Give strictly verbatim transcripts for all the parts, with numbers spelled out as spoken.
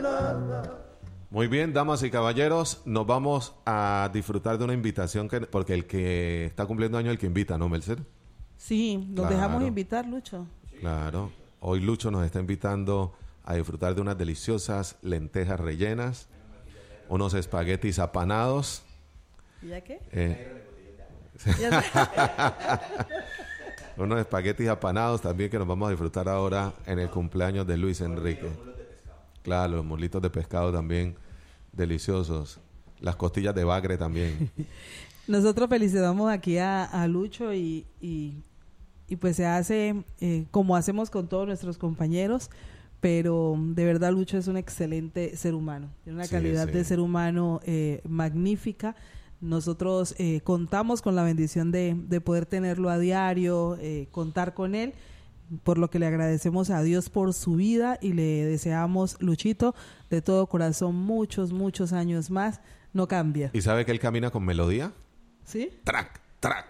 Muy bien, damas y caballeros, nos vamos a disfrutar de una invitación, que, porque el que está cumpliendo año es el que invita, ¿no, Melcer? Sí, nos Claro. dejamos invitar, Lucho. Claro. Hoy Lucho nos está invitando a disfrutar de unas deliciosas lentejas rellenas, unos espaguetis apanados. ¿Y ya qué? Eh, Ya unos espaguetis apanados también que nos vamos a disfrutar ahora en el cumpleaños de Luis Enrique. Claro, los muslitos de pescado también deliciosos. Las costillas de bagre también. Nosotros felicitamos aquí a, a Lucho y, y, y pues se hace eh, como hacemos con todos nuestros compañeros, pero de verdad Lucho es un excelente ser humano, tiene una Sí, calidad sí. de ser humano eh, magnífica. Nosotros eh, contamos con la bendición de, de poder tenerlo a diario, eh, contar con él, por lo que le agradecemos a Dios por su vida y le deseamos, Luchito, de todo corazón muchos, muchos años más. No cambia. ¿Y sabe que él camina con melodía? ¿Sí? Track, track.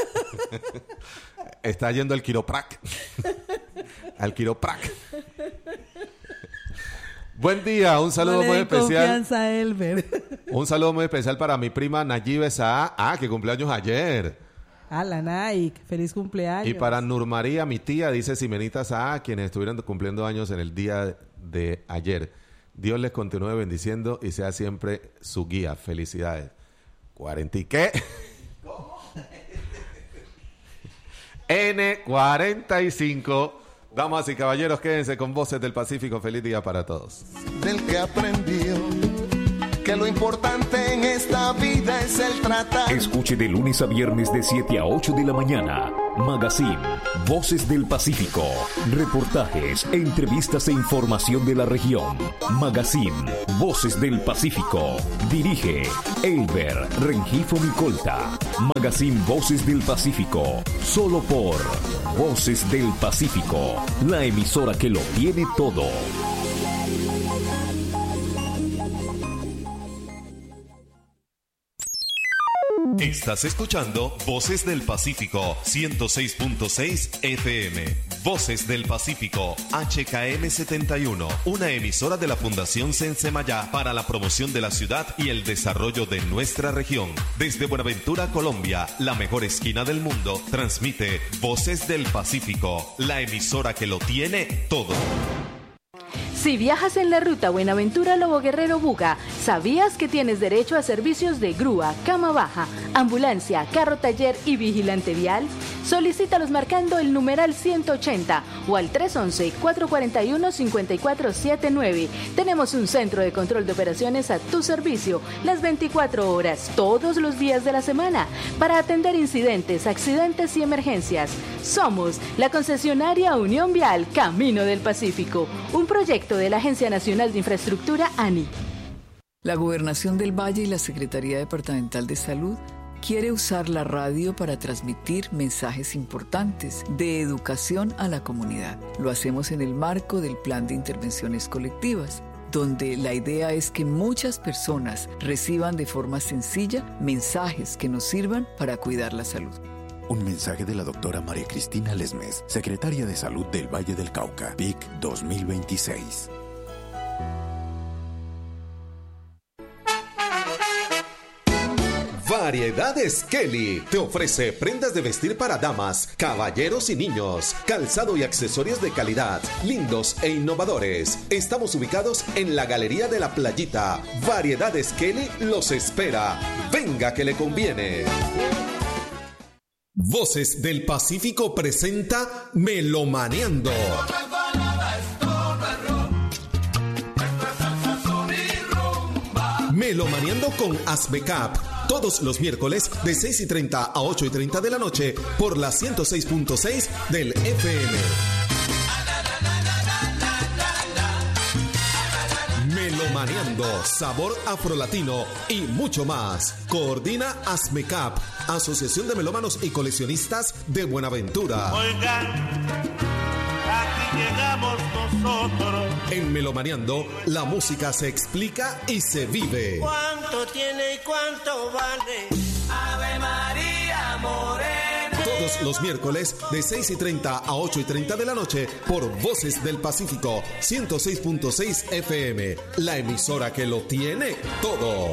Está yendo al quiroprac. Al quiroprac. Buen día, un saludo No le muy den especial. confianza a Elber. Un saludo muy especial para mi prima Nayibe Saa, ah, que cumpleaños ayer. A la Nike, feliz cumpleaños. Y para Nur María, mi tía, dice Simenita Saa, quienes estuvieron cumpliendo años en el día de ayer. Dios les continúe bendiciendo y sea siempre su guía. Felicidades. ¿cuarenta y qué? N cuarenta y cinco. Damas y caballeros, quédense con Voces del Pacífico. Feliz día para todos. Del que aprendió que lo importante en esta vida es el tratar. Escuche de lunes a viernes de siete a ocho de la mañana. Magazine Voces del Pacífico. Reportajes, entrevistas e información de la región. Magazine Voces del Pacífico. Dirige Elber Rengifo Micolta. Magazine Voces del Pacífico. Solo por Voces del Pacífico. La emisora que lo tiene todo. Estás escuchando Voces del Pacífico ciento seis punto seis F M. Voces del Pacífico H K M setenta y uno, una emisora de la Fundación Sensemayá para la promoción de la ciudad y el desarrollo de nuestra región. Desde Buenaventura, Colombia, la mejor esquina del mundo, transmite Voces del Pacífico, la emisora que lo tiene todo. Si viajas en la ruta Buenaventura Lobo Guerrero Buga, ¿sabías que tienes derecho a servicios de grúa, cama baja, ambulancia, carro taller y vigilante vial? Solicítalos marcando el numeral ciento ochenta o al tres once, cuatro cuarenta y uno, cincuenta y cuatro setenta y nueve. Tenemos un centro de control de operaciones a tu servicio las veinticuatro horas, todos los días de la semana, para atender incidentes, accidentes y emergencias. Somos la concesionaria Unión Vial Camino del Pacífico, un proyecto de la Agencia Nacional de Infraestructura A N I. La Gobernación del Valle y la Secretaría Departamental de Salud quiere usar la radio para transmitir mensajes importantes de educación a la comunidad. Lo hacemos en el marco del Plan de Intervenciones Colectivas, donde la idea es que muchas personas reciban de forma sencilla mensajes que nos sirvan para cuidar la salud. Un mensaje de la doctora María Cristina Lesmes, secretaria de Salud del Valle del Cauca, P I C dos mil veintiséis. Variedades Kelly te ofrece prendas de vestir para damas, caballeros y niños, calzado y accesorios de calidad, lindos e innovadores. Estamos ubicados en la Galería de la Playita. Variedades Kelly los espera. Venga que le conviene. Voces del Pacífico presenta Melomaneando. Melomaneando con Asbecap. Todos los miércoles de seis y treinta a ocho y treinta de la noche por la ciento seis punto seis del F M. Melomaneando, sabor afrolatino y mucho más. Coordina Asmecap, Asociación de Melómanos y Coleccionistas de Buenaventura. Oigan, aquí llegamos nosotros. En Melomaneando, la música se explica y se vive. ¿Cuánto tiene y cuánto vale? Ave María Morena. Todos los miércoles de seis y treinta a ocho y treinta de la noche por Voces del Pacífico ciento seis punto seis F M, la emisora que lo tiene todo.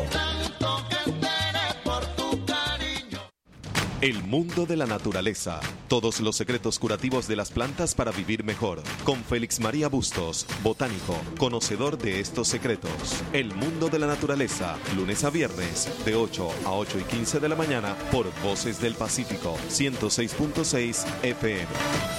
El mundo de la naturaleza. Todos los secretos curativos de las plantas para vivir mejor. Con Félix María Bustos, botánico, conocedor de estos secretos. El mundo de la naturaleza. Lunes a viernes, de ocho a ocho y quince de la mañana, por Voces del Pacífico, ciento seis punto seis F M.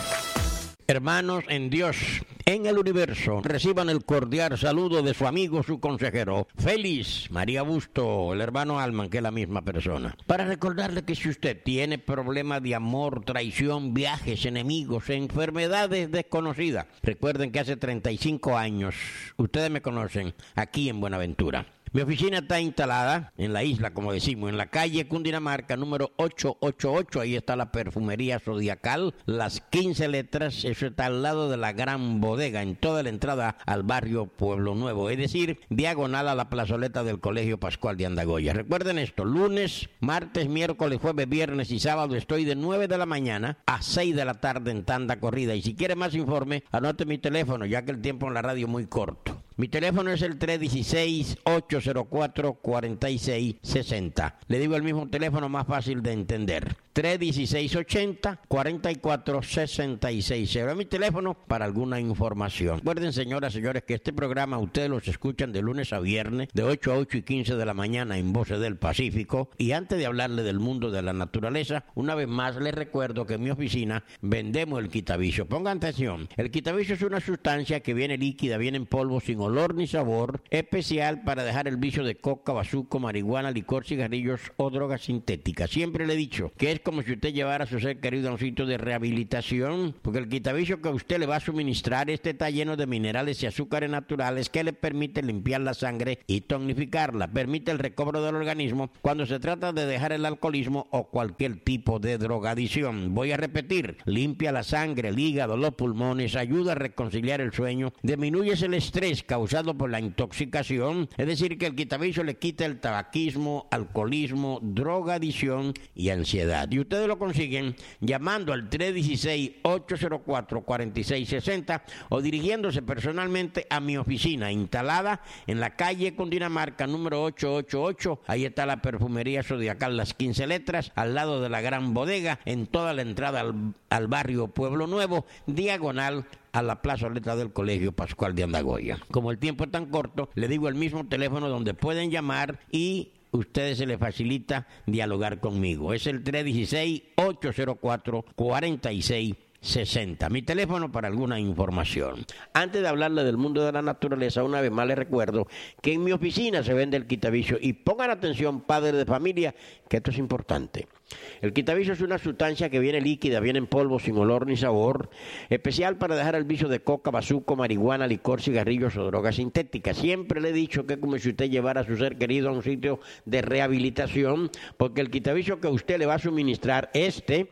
Hermanos en Dios, en el universo, reciban el cordial saludo de su amigo, su consejero, Félix María Busto, el hermano Alman, que es la misma persona. Para recordarle que si usted tiene problemas de amor, traición, viajes, enemigos, enfermedades desconocidas, recuerden que hace treinta y cinco años, ustedes me conocen, aquí en Buenaventura. Mi oficina está instalada en la isla, como decimos, en la calle Cundinamarca, número ochocientos ochenta y ocho. Ahí está la perfumería Zodiacal, las quince letras. Eso está al lado de la gran bodega, en toda la entrada al barrio Pueblo Nuevo. Es decir, diagonal a la plazoleta del Colegio Pascual de Andagoya. Recuerden esto, lunes, martes, miércoles, jueves, viernes y sábado estoy de nueve de la mañana a seis de la tarde en tanda corrida. Y si quiere más informe, anote mi teléfono, ya que el tiempo en la radio es muy corto. Mi teléfono es el tres uno seis, ocho cero cuatro, cuatro seis seis cero. Le digo el mismo teléfono más fácil de entender. tres uno seis, ochenta, cuarenta y cuatro, sesenta y seis cero. Es mi teléfono para alguna información. Recuerden, señoras y señores, que este programa ustedes los escuchan de lunes a viernes, de ocho a ocho y quince de la mañana en Voces del Pacífico. Y antes de hablarle del mundo de la naturaleza, una vez más les recuerdo que en mi oficina vendemos el quitavicio. Pongan atención. El quitavicio es una sustancia que viene líquida, viene en polvo sin olor ni sabor, especial para dejar el vicio de coca, bazuco, marihuana, licor, cigarrillos o drogas sintéticas. Siempre le he dicho que es como si usted llevara a su ser querido a un sitio de rehabilitación, porque el quitavicio que usted le va a suministrar, este está lleno de minerales y azúcares naturales que le permite limpiar la sangre y tonificarla, permite el recobro del organismo cuando se trata de dejar el alcoholismo o cualquier tipo de drogadicción. Voy a repetir, limpia la sangre, el hígado, los pulmones, ayuda a reconciliar el sueño, disminuye el estrés causado por la intoxicación, es decir, que el quitavicio le quita el tabaquismo, alcoholismo, drogadicción y ansiedad. Y ustedes lo consiguen llamando al tres uno seis, ocho cero cuatro, cuatro seis seis cero o dirigiéndose personalmente a mi oficina instalada en la calle Cundinamarca número ochocientos ochenta y ocho. Ahí está la perfumería Zodiacal, las quince letras, al lado de la gran bodega, en toda la entrada al, al barrio Pueblo Nuevo, diagonal a la plazoleta del Colegio Pascual de Andagoya. Como el tiempo es tan corto, le digo el mismo teléfono donde pueden llamar y ustedes se les facilita dialogar conmigo. Es el tres uno seis, ocho cero cuatro, cuatro seis sesenta. Mi teléfono para alguna información. Antes de hablarle del mundo de la naturaleza, una vez más les recuerdo que en mi oficina se vende el quitavicio y pongan atención, padres de familia, que esto es importante. El quitavicio es una sustancia que viene líquida, viene en polvo sin olor ni sabor, especial para dejar el vicio de coca, bazuco, marihuana, licor, cigarrillos o drogas sintéticas. Siempre le he dicho que es como si usted llevara a su ser querido a un sitio de rehabilitación, porque el quitavicio que usted le va a suministrar, este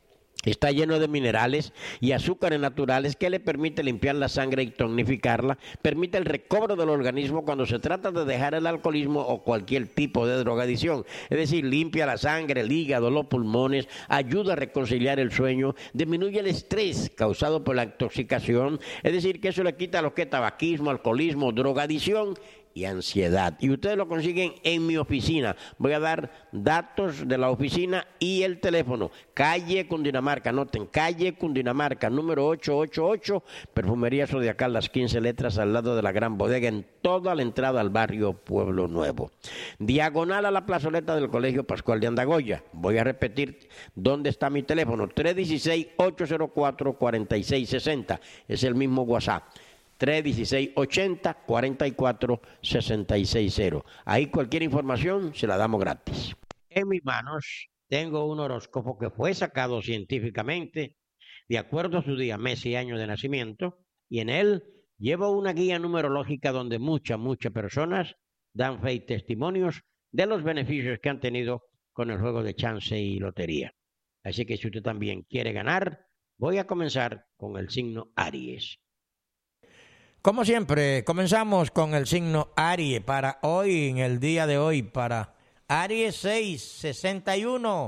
está lleno de minerales y azúcares naturales que le permite limpiar la sangre y tonificarla, permite el recobro del organismo cuando se trata de dejar el alcoholismo o cualquier tipo de drogadicción. Es decir, limpia la sangre, el hígado, los pulmones, ayuda a reconciliar el sueño, disminuye el estrés causado por la intoxicación. Es decir, que eso le quita lo que es tabaquismo, alcoholismo, drogadicción y ansiedad. Y ustedes lo consiguen en mi oficina. Voy a dar datos de la oficina y el teléfono. Calle Cundinamarca, anoten, calle Cundinamarca, número ochocientos ochenta y ocho, perfumería Zodiacal, las quince letras, al lado de la gran bodega, en toda la entrada al barrio Pueblo Nuevo. Diagonal a la plazoleta del Colegio Pascual de Andagoya. Voy a repetir dónde está mi teléfono. tres uno seis, ocho cero cuatro, cuatro seis seis cero. Es el mismo WhatsApp. tres uno seis, ochenta, cuarenta y cuatro, sesenta y seis cero. Ahí cualquier información se la damos gratis. En mis manos tengo un horóscopo que fue sacado científicamente de acuerdo a su día, mes y año de nacimiento, y en él llevo una guía numerológica donde muchas, muchas personas dan fe y testimonios de los beneficios que han tenido con el juego de chance y lotería. Así que si usted también quiere ganar, voy a comenzar con el signo Aries. Como siempre, comenzamos con el signo Aries para hoy, en el día de hoy, para Aries seis sesenta y uno.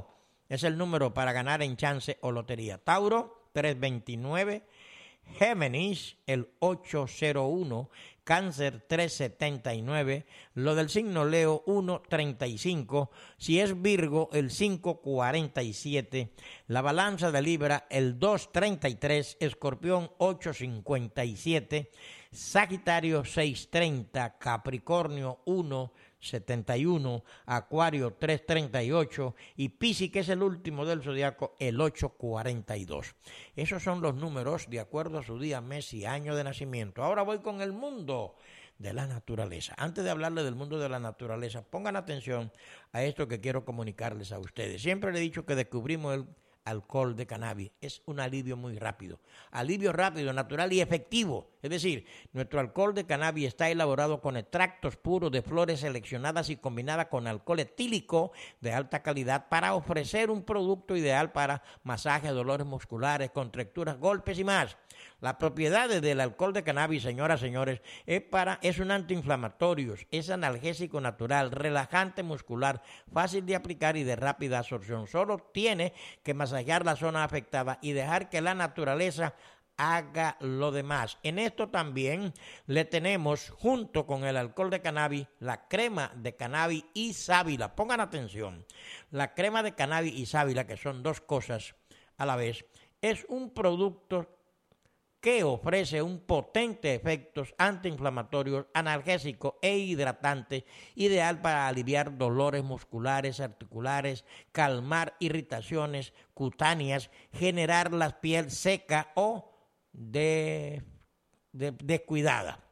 es el número para ganar en chance o lotería. Tauro, tres veintinueve. Géminis, el ocho cero uno. Cáncer, tres setenta y nueve. Lo del signo Leo, uno treinta y cinco. Si es Virgo, el cinco cuarenta y siete. La balanza de Libra, el dos treinta y tres. Escorpión, ocho cincuenta y siete. Sagitario, seis treinta. Capricornio, uno setenta y uno. Acuario, tres treinta y ocho. Y Piscis, que es el último del zodiaco, el ocho cuarenta y dos. Esos son los números de acuerdo a su día, mes y año de nacimiento. Ahora voy con el mundo de la naturaleza. Antes de hablarles del mundo de la naturaleza, pongan atención a esto que quiero comunicarles a ustedes. Siempre les he dicho que descubrimos el alcohol de cannabis. Es un alivio muy rápido. Alivio rápido, natural y efectivo. Es decir, nuestro alcohol de cannabis está elaborado con extractos puros de flores seleccionadas y combinada con alcohol etílico de alta calidad para ofrecer un producto ideal para masajes, dolores musculares, contracturas, golpes y más. Las propiedades del alcohol de cannabis, señoras y señores, es, para, es un antiinflamatorio, es analgésico natural, relajante muscular, fácil de aplicar y de rápida absorción. Solo tiene que masajear la zona afectada y dejar que la naturaleza haga lo demás. En esto también le tenemos, junto con el alcohol de cannabis, la crema de cannabis y sábila. Pongan atención, la crema de cannabis y sábila, que son dos cosas a la vez, es un producto que ofrece un potente efectos antiinflamatorios, analgésico e hidratante, ideal para aliviar dolores musculares, articulares, calmar irritaciones cutáneas, generar la piel seca o de, de, descuidada.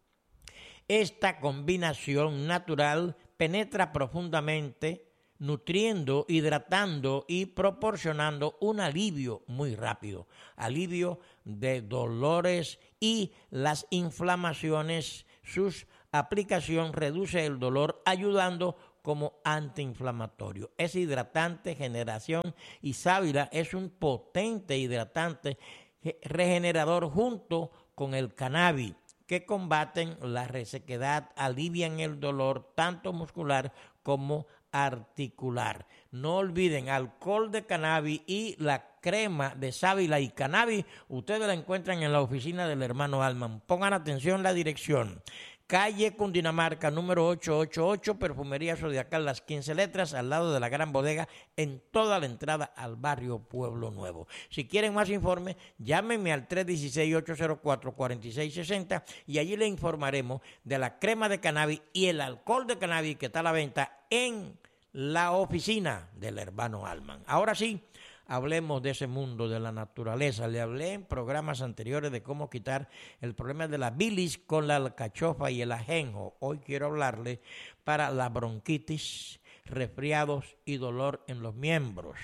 Esta combinación natural penetra profundamente, nutriendo, hidratando y proporcionando un alivio muy rápido, alivio de dolores y las inflamaciones. Su aplicación reduce el dolor, ayudando como antiinflamatorio. Es hidratante, generación, y sábila es un potente hidratante regenerador junto con el cannabis, que combaten la resequedad, alivian el dolor tanto muscular como articular. No olviden, alcohol de cannabis y la crema de sábila y cannabis, ustedes la encuentran en la oficina del hermano Alman. Pongan atención la dirección: calle Cundinamarca, número ochocientos ochenta y ocho, Perfumería Zodiacal, las quince letras, al lado de la Gran Bodega, en toda la entrada al barrio Pueblo Nuevo. Si quieren más informes, llámenme al tres uno seis, ocho cero cuatro, cuatro seis seis cero y allí le informaremos de la crema de cannabis y el alcohol de cannabis que está a la venta en la oficina del hermano Alman. Ahora sí, hablemos de ese mundo de la naturaleza. Le hablé en programas anteriores de cómo quitar el problema de la bilis con la alcachofa y el ajenjo. Hoy quiero hablarle para la bronquitis, resfriados y dolor en los miembros.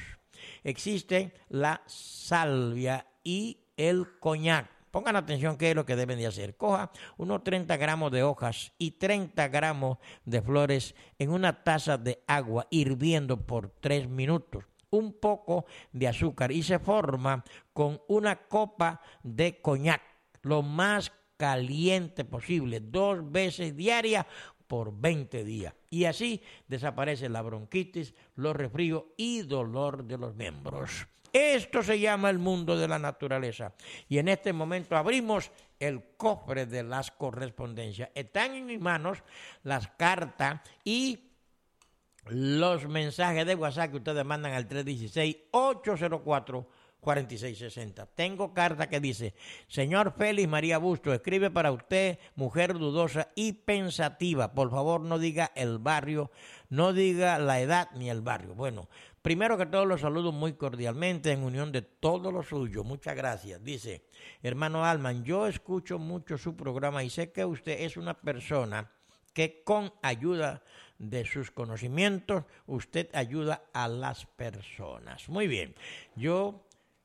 Existe la salvia y el coñac. Pongan atención qué es lo que deben de hacer. Coja unos treinta gramos de hojas y treinta gramos de flores en una taza de agua hirviendo por tres minutos. Un poco de azúcar y se forma con una copa de coñac, lo más caliente posible, dos veces diarias por veinte días. Y así desaparece la bronquitis, los resfríos y dolor de los miembros. Esto se llama el mundo de la naturaleza. Y en este momento abrimos el cofre de las correspondencias. Están en mis manos las cartas y los mensajes de WhatsApp que ustedes mandan al tres uno seis, ocho cero cuatro, cuatro seis seis cero. Tengo carta que dice: señor Félix María Busto, escribe para usted, mujer dudosa y pensativa. Por favor, no diga el barrio, no diga la edad ni el barrio. Bueno, primero que todo los saludo muy cordialmente en unión de todo lo suyo. Muchas gracias. Dice: hermano Alman, yo escucho mucho su programa y sé que usted es una persona que con ayuda de sus conocimientos, usted ayuda a las personas. Muy bien. Yo,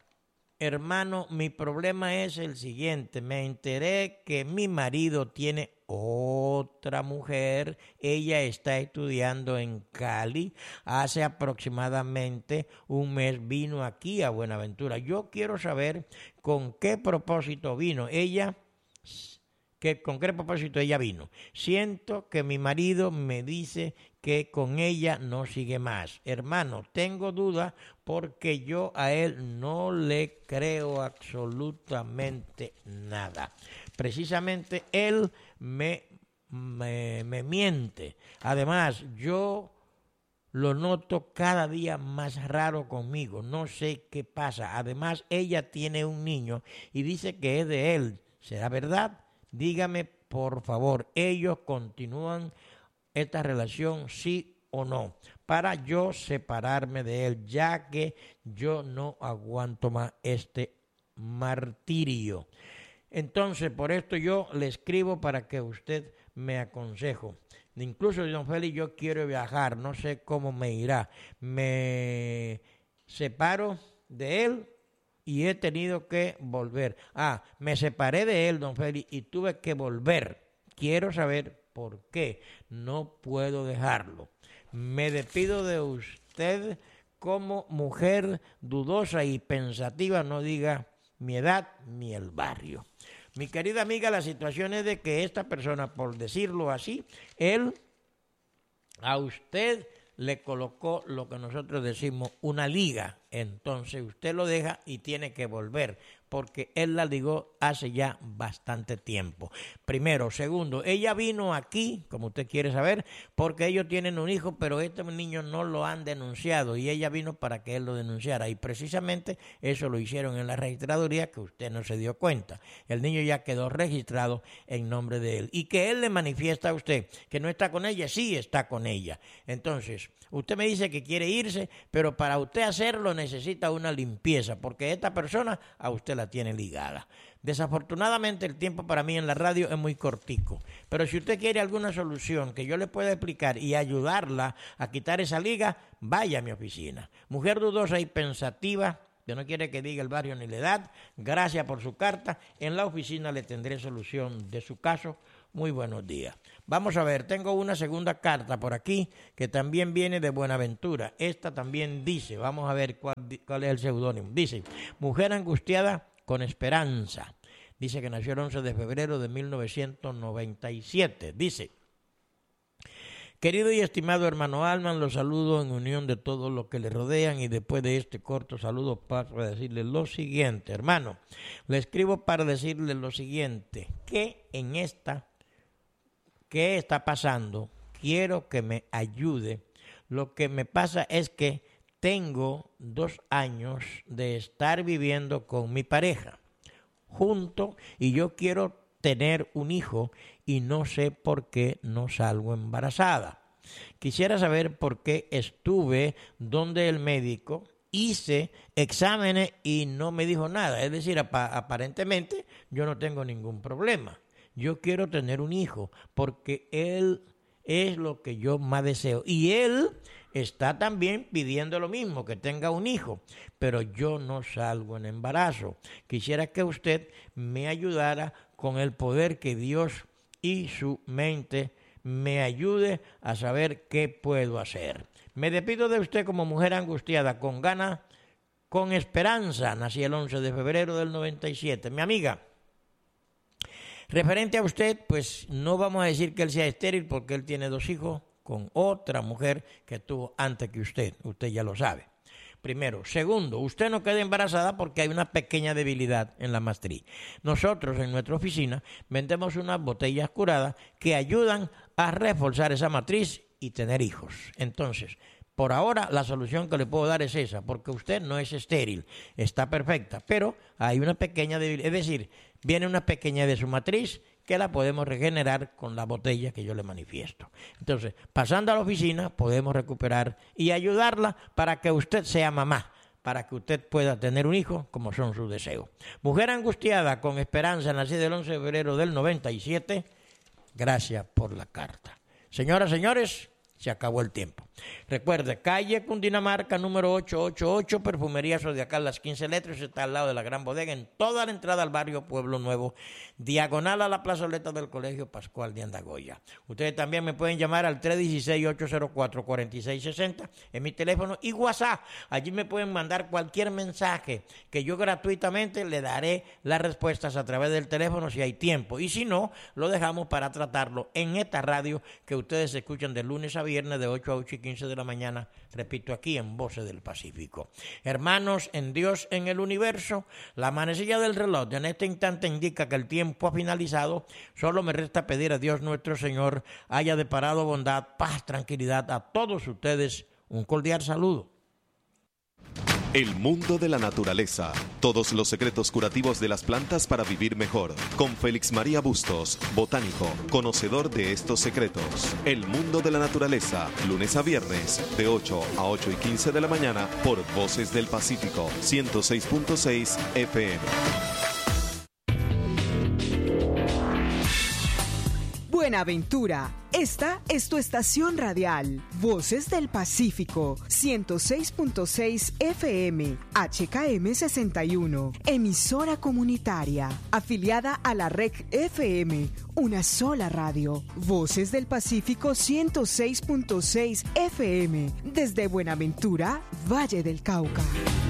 hermano, mi problema es el siguiente. Me enteré que mi marido tiene otra mujer. Ella está estudiando en Cali. Hace aproximadamente un mes vino aquí a Buenaventura. Yo quiero saber con qué propósito vino. Ella, que con qué propósito ella vino. Siento que mi marido me dice que con ella no sigue más. Hermano, tengo dudas porque yo a él no le creo absolutamente nada. Precisamente él me, me, me miente. Además, yo lo noto cada día más raro conmigo. No sé qué pasa. Además, ella tiene un niño y dice que es de él. ¿Será verdad? Dígame, por favor, ¿ellos continúan esta relación, sí o no? Para yo separarme de él, ya que yo no aguanto más este martirio. Entonces, por esto yo le escribo para que usted me aconseje. Incluso, don Félix, yo quiero viajar, no sé cómo me irá. Me separo de él y he tenido que volver. Ah, me separé de él, don Félix, y tuve que volver. Quiero saber por qué. No puedo dejarlo. Me despido de usted como mujer dudosa y pensativa, no diga mi edad ni el barrio. Mi querida amiga, la situación es de que esta persona, por decirlo así, él a usted le colocó lo que nosotros decimos una liga. Entonces usted lo deja y tiene que volver, porque él la ligó hace ya bastante tiempo. Primero. Segundo, ella vino aquí, como usted quiere saber, porque ellos tienen un hijo, pero este niño no lo han denunciado y ella vino para que él lo denunciara. Y precisamente eso lo hicieron en la registraduría, que usted no se dio cuenta. El niño ya quedó registrado en nombre de él. Y que él le manifiesta a usted que no está con ella, sí está con ella. Entonces, usted me dice que quiere irse, pero para usted hacerlo necesita una limpieza, porque esta persona a usted la tiene ligada. Desafortunadamente el tiempo para mí en la radio es muy cortico, pero si usted quiere alguna solución que yo le pueda explicar y ayudarla a quitar esa liga, vaya a mi oficina. Mujer dudosa y pensativa, que no quiere que diga el barrio ni la edad, gracias por su carta. En la oficina le tendré solución de su caso. Muy buenos días. Vamos a ver, tengo una segunda carta por aquí que también viene de Buenaventura. Esta también dice, vamos a ver cuál, cuál es el seudónimo. Dice, mujer angustiada con esperanza. Dice que nació el once de febrero de mil novecientos noventa y siete. Dice, querido y estimado hermano Alman, los saludo en unión de todos los que le rodean y después de este corto saludo paso a decirle lo siguiente. Hermano, le escribo para decirle lo siguiente, que en esta... ¿Qué está pasando? Quiero que me ayude. Lo que me pasa es que tengo dos años de estar viviendo con mi pareja junto y yo quiero tener un hijo y no sé por qué no salgo embarazada. Quisiera saber por qué estuve donde el médico, hice exámenes y no me dijo nada. Es decir, ap- aparentemente yo no tengo ningún problema. Yo quiero tener un hijo porque él es lo que yo más deseo. Y él está también pidiendo lo mismo, que tenga un hijo. Pero yo no salgo en embarazo. Quisiera que usted me ayudara con el poder que Dios y su mente me ayude a saber qué puedo hacer. Me despido de usted como mujer angustiada, con ganas, con esperanza. Nací el once de febrero del noventa y siete. Mi amiga, referente a usted, pues no vamos a decir que él sea estéril porque él tiene dos hijos con otra mujer que tuvo antes que usted. Usted ya lo sabe. Primero. Segundo, usted no queda embarazada porque hay una pequeña debilidad en la matriz. Nosotros en nuestra oficina vendemos unas botellas curadas que ayudan a reforzar esa matriz y tener hijos. Entonces, por ahora la solución que le puedo dar es esa, porque usted no es estéril, está perfecta, pero hay una pequeña debilidad, es decir, viene una pequeña de su matriz que la podemos regenerar con la botella que yo le manifiesto. Entonces, pasando a la oficina, podemos recuperar y ayudarla para que usted sea mamá, para que usted pueda tener un hijo como son sus deseos. Mujer angustiada con esperanza, nacida el once de febrero del noventa y siete, gracias por la carta. Señoras, señores, se acabó el tiempo. Recuerde, calle Cundinamarca, número ochocientos ochenta y ocho, Perfumería Zodiacal, las quince letras, está al lado de la Gran Bodega, en toda la entrada al barrio Pueblo Nuevo, diagonal a la plazoleta del Colegio Pascual de Andagoya. Ustedes también me pueden llamar al tres uno seis, ocho cero cuatro, cuatro seis seis cero en mi teléfono y WhatsApp. Allí me pueden mandar cualquier mensaje que yo gratuitamente le daré las respuestas a través del teléfono si hay tiempo. Y si no, lo dejamos para tratarlo en esta radio que ustedes escuchan de lunes a viernes de ocho a ocho y quince de la mañana, repito, aquí en Voces del Pacífico. Hermanos en Dios, en el universo, la manecilla del reloj en este instante indica que el tiempo ha finalizado. Solo me resta pedir a Dios nuestro Señor haya deparado bondad, paz, tranquilidad a todos ustedes. Un cordial saludo. El mundo de la naturaleza. Todos los secretos curativos de las plantas para vivir mejor. Con Félix María Bustos, botánico, conocedor de estos secretos. El mundo de la naturaleza. Lunes a viernes, de ocho a ocho y quince de la mañana, por Voces del Pacífico, ciento seis punto seis F M. Buenaventura, esta es tu estación radial, Voces del Pacífico, ciento seis punto seis F M, H K M sesenta y uno, emisora comunitaria, afiliada a la R E C F M, una sola radio, Voces del Pacífico ciento seis punto seis F M, desde Buenaventura, Valle del Cauca.